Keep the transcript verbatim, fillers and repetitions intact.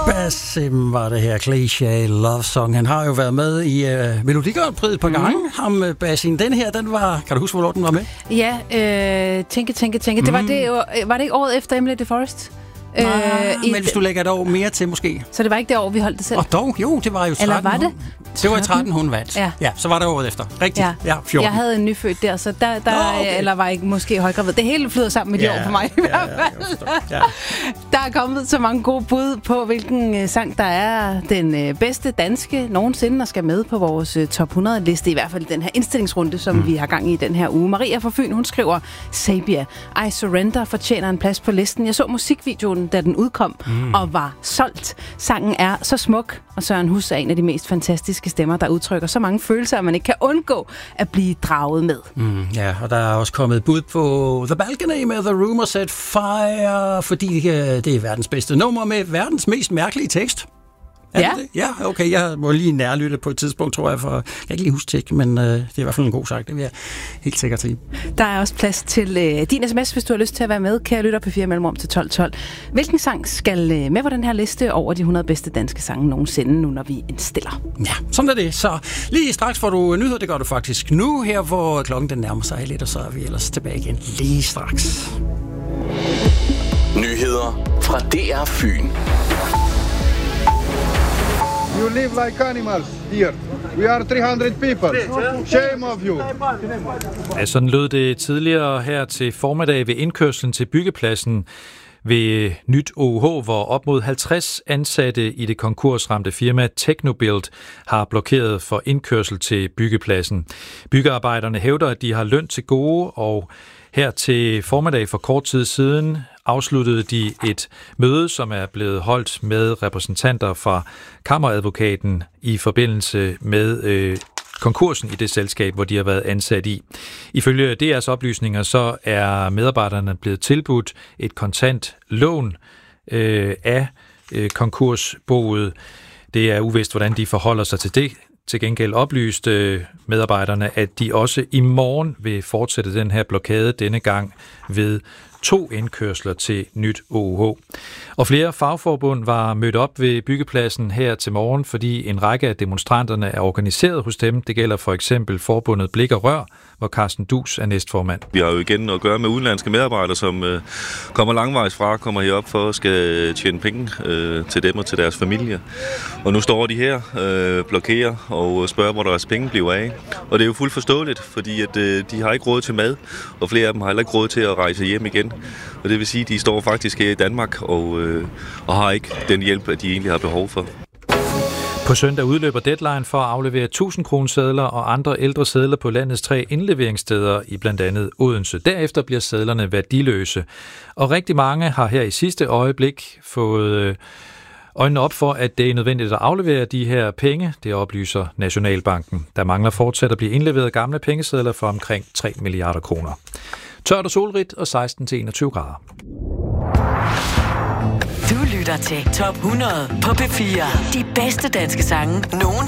Basim var det her, Cliché Love Song. Han har jo været med i uh, Melodi Grand Prix et par gange. Mm. Ham, Basim. Den her, den var... Kan du huske, hvornår den var med? Ja, øh, tænke, tænke, tænke. Mm. Det var, det, var det ikke året efter Emily the Forest? Nej, øh, men hvis du lægger et år mere til, måske. Så det var ikke det år, vi holdt det selv? Og dog, jo, det var jo tretten. Eller var det? Det var i tretten, hun vandt. Ja. ja, så var det året efter. Rigtigt. Ja, ja fjorten. Jeg havde en nyfødt der, så der, der Nå, okay. eller var ikke måske højgravid. Det hele flyder sammen med de ja, år for mig i hvert fald. Ja, ja, der er kommet så mange gode bud på, hvilken sang, der er den bedste danske nogensinde, og skal med på vores top hundrede-liste. I hvert fald den her indstillingsrunde, som mm. vi har gang i den her uge. Maria fra Fyn, hun skriver, Sabia, I Surrender fortjener en plads på listen. Jeg så musikvideoen, da den udkom, mm. og var solgt. Sangen er så smuk, og Søren Hus er en af de mest fantastiske stemmer, der udtrykker så mange følelser, at man ikke kan undgå at blive draget med. Mm, ja, og der er også kommet bud på The Balcony med The Rumor Set Fire, fordi det er verdens bedste nummer med verdens mest mærkelige tekst. Er ja. Det? Ja, okay, jeg må lige nærlytte på et tidspunkt, tror jeg, for jeg kan ikke lige huske tekst, men øh, det er i hvert fald en god sang, det vil jeg helt sikkert sige. Der er også plads til øh, din sms, hvis du har lyst til at være med. Kære lytter på fire mellemrum til tolv tolv. Hvilken sang skal øh, med på den her liste over de hundrede bedste danske sange nogensinde, nu når vi indstiller? Ja, sådan er det. Så lige straks får du nyheder, det gør du faktisk nu, her hvor klokken den nærmer sig lidt, og så er vi ellers tilbage igen lige straks. Nyheder fra D R Fyn. You live like animals here. We are three hundred people. Shame of you. Ja, sådan lød det tidligere her til formiddag ved indkørslen til byggepladsen ved Nyt O H, hvor op mod halvtreds ansatte i det konkursramte firma Technobuild har blokeret for indkørsel til byggepladsen. Byggearbejderne hævder, at de har løn til gode, og her til formiddag for kort tid siden afsluttede de et møde, som er blevet holdt med repræsentanter fra Kammeradvokaten i forbindelse med øh, konkursen i det selskab, hvor de har været ansat i. Ifølge D R's oplysninger, så er medarbejderne blevet tilbudt et kontant lån øh, af øh, konkursboet. Det er uvist, hvordan de forholder sig til det. Til gengæld oplyste medarbejderne, at de også i morgen vil fortsætte den her blokade, denne gang ved to indkørsler til Nyt O H. Og flere fagforbund var mødt op ved byggepladsen her til morgen, fordi en række af demonstranterne er organiseret hos dem. Det gælder for eksempel forbundet Blik og Rør, hvor Carsten Dus er næstformand. Vi har jo igen at gøre med udenlandske medarbejdere, som øh, kommer langvejs fra, kommer herop for at skal tjene penge øh, til dem og til deres familie. Og nu står de her, øh, blokerer og spørger, hvor deres penge bliver af. Og det er jo fuldt forståeligt, fordi at, øh, de har ikke råd til mad, og flere af dem har heller ikke råd til at rejse hjem igen. Og det vil sige, at de står faktisk her i Danmark og, øh, og har ikke den hjælp, de egentlig har behov for. På søndag udløber deadline for at aflevere tusind kroner sedler og andre ældre sedler på landets tre indleveringssteder i blandt andet Odense. Derefter bliver sedlerne værdiløse. Og rigtig mange har her i sidste øjeblik fået øjnene op for, at det er nødvendigt at aflevere de her penge. Det oplyser Nationalbanken. Der mangler fortsat at blive indleveret gamle pengesedler for omkring tre milliarder kroner. Tørt og solrigt og seksten til enogtyve grader. Du lytter til Top hundrede på P fire. De bedste danske sange nogen